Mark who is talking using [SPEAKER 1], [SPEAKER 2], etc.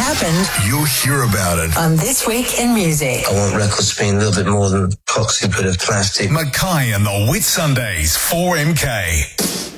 [SPEAKER 1] happened,
[SPEAKER 2] you'll hear about it
[SPEAKER 1] on This Week in Music.
[SPEAKER 3] I want records to be a little bit more than a toxic bit of plastic.
[SPEAKER 2] Mackay and the Whitsundays, 4MK.